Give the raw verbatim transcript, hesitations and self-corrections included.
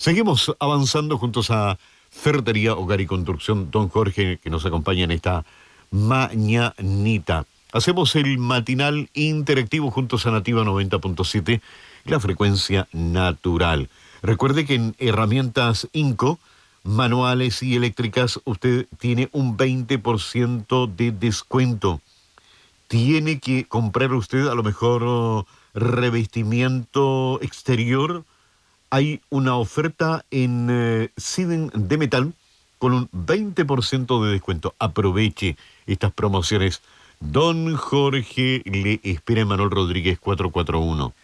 Seguimos avanzando juntos a Ferretería, Hogar y Construcción Don Jorge, que nos acompaña en esta mañanita. Hacemos el matinal interactivo juntos a Nativa noventa punto siete, la frecuencia natural. Recuerde que en herramientas Inco, manuales y eléctricas, usted tiene un veinte por ciento de descuento. Tiene que comprar usted a lo mejor oh, revestimiento exterior. Hay una oferta en eh, siding de metal con un veinte por ciento de descuento. Aproveche estas promociones. Don Jorge le espera en Manuel Rodríguez cuatrocientos cuarenta y uno.